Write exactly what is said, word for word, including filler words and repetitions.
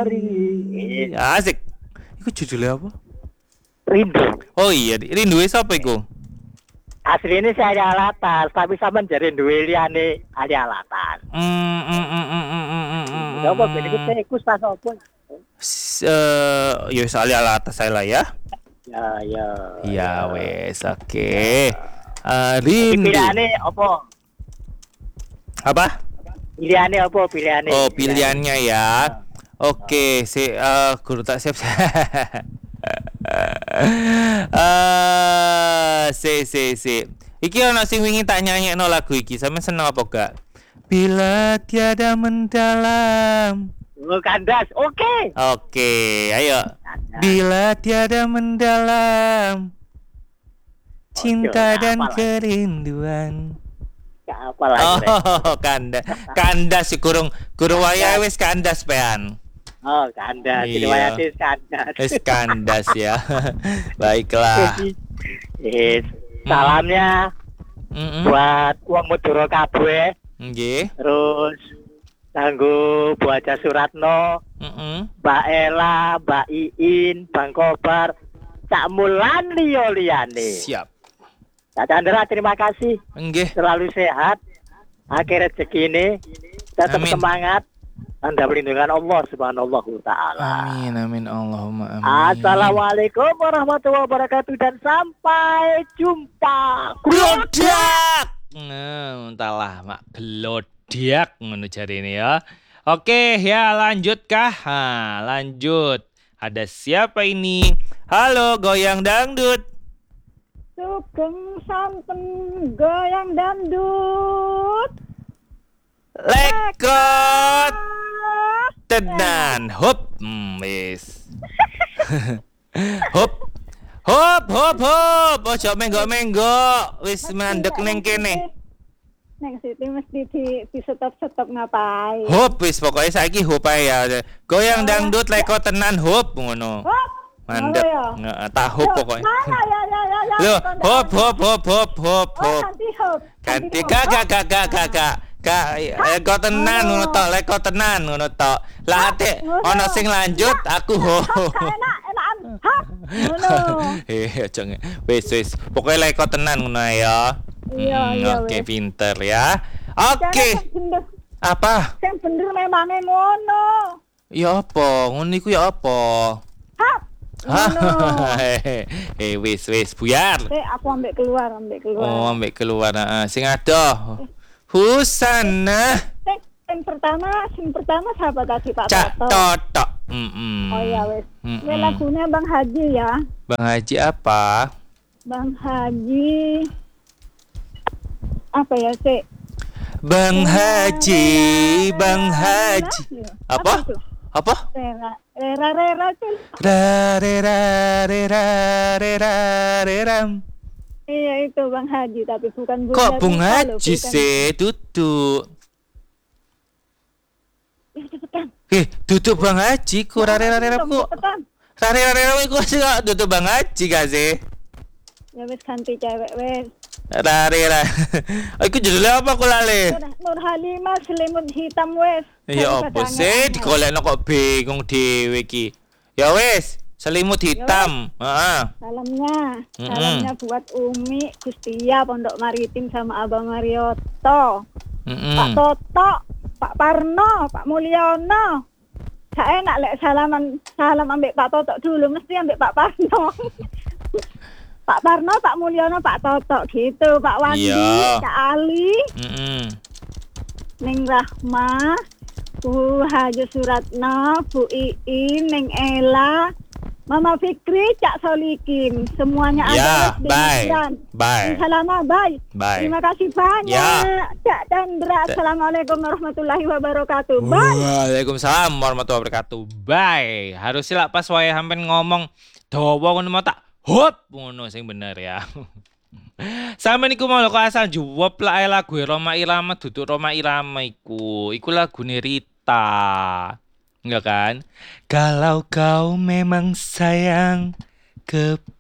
hari. Asik. Iku judulnya apa? Rindu. Oh iya, Rindu wis apa iku? Aslinya saya Alatas, tapi sampean jare duwe liyane Ali Alatan. Hmm, hmm, hmm, hmm, hmm, hmm, hmm, hmm, Ya apa ben iku hmm. tikus pas apa? S- eh, ya soalnya atas saya lah ya. Ya ya. Iya wes, oke. Ya. Eh, Jadi rindu. pilihane apa? Apa? Pilihane apa pilihane? Oh, pilihannya ya. Oke, si eh guru tak siap. Eh, si si si. Iki ono sing wingi tak nyanyekno lagu iki. Sampe seneng apa gak? Bila tiada mendalam. Oh, kandas. Oke. Oke, ayo. Bila tiada mendalam cinta Oke, dan apa lagi? kerinduan. Gak apa lagi. Rek. Oh, kandas. Kandas si kurung kurung wayahe wis kandas pean. Oh, kandas. Jadi Iya. wayate kandas. Wis kandas ya. Baiklah. Yes. Salamnya Mm-mm. buat wong Madura kabeh, Nggih. terus kanggo Bu Haja Suratno, Mm-mm. Mbak Ela, Mbak Iin, Bang Kobar, Cak Mulan liyo-liyane. Siap. Cak Chandra terima kasih, Nggih. selalu sehat, akhir rezeki ini, tetap Amin. semangat, Anda perlindungan Allah Subhanahu wa taala. Amin amin Allahumma amin. Assalamualaikum warahmatullahi wabarakatuh dan sampai jumpa. Glodak. Nah, entahlah mak glodak ngono jarine ya. Oke, ya lanjut kah? Ha, lanjut. Ada siapa ini? Halo, goyang dangdut. Sugeng santen goyang dangdut. Lekot tenan. Hop, hmm, wis. Hop. Hop, hop, hop. Ojo menggok-menggok. Wis mandek ning kene. Neng Siti mesti di di stop-stop ngapain? Hop wis pokoke saiki hop ae ya. Goyang dangdut lekot tenan hop ngono. Hop. Mandek. Oh, ya. Nggak, tak hop pokoknya. Mana ya ya ya ya. Loh, hop hop hop hop hop Oh, hop. ganti hop. Ganti kakak kakak kakak. Kak, lekot tenan ngono tok, lekot tenan ngono tok. Lah ate ana sing lanjut aku ho. Gak enak, enakan. Hop. Ngono. Eh, aja nge- wis wis. Pokoke lekot tenan ngono ae ya. Iya, Mm, iya, Oke, wis. pinter ya. Oke. Sing bener, Apa? sing bener memangnya ngono. Ya apa? Ngono iku ya apa? Hop. Hah? Ngono. Eh wis wis buyar. Sik aku ambek keluar, ambek keluar. Oh, ambek keluar heeh. Sing adoh. Husana Sing sing pertama, sing pertama siapa tadi Pak Cak Toto? Totok. Mm-mm. Oh ya wes. Mm-mm. Ini lagunya Bang Haji ya. Bang Haji apa? Bang Haji apa ya sih? Bang Haji, Bang Haji. Apa? tuh? Apa? Rera, rera, rera tuh. Ra re ra re ra re ra re ram. Iya itu Bang Haji tapi bukan Bunda Kok Bung Rita loh, Haji bukan. sih duduk? Ya, cepetan. Eh, duduk Bang Haji ku ra re ra re ram ku. Cepetan. Ra re ra re ram ku sih kok duduk Bang Haji gak sih? Ya wes ganti cewek wes. Ra re ra. Oh, iku judulnya apa ku lali? Nur, Nur Halimah selimut hitam wes. Ya apa sih digolekno kok bingung dhewe iki. Ya wis, selimut hitam. Heeh. Salamnya, Mm-mm. salamnya buat Umi, Gustia, Pondok Maritim sama Abang Marioto, Pak Heeh. Toto, Pak Parno, Pak Mulyono. Saya enak lek salaman salam ambek Pak Toto dulu mesti ambek Pak Parno. Pak Parno, Pak Mulyono, Pak Toto gitu, Pak Wandi, Iya. Kak Ali, Heeh. Ning Rahma, Bu Haji Suratno, Bu Iin, Ning Ela, Mama Fikri, Cak Solikin, semuanya Ya, ada. bye. Bye. Salamnya bye. Bye. Terima kasih banyak. Ya. Cak Chandra. Assalamualaikum warahmatullahi wabarakatuh. Bye. Waalaikumsalam warahmatullahi wabarakatuh. Bye. Harusnya lah pas wae sampean ngomong dawa ngono mau tak hop ngono sing bener ya. Sampe niku mau kok asal jawab lah ae lagu Roma Irama duduk Roma Irama iku. Iku lagune Rita. Enggak kan? Kalau kau memang sayang ke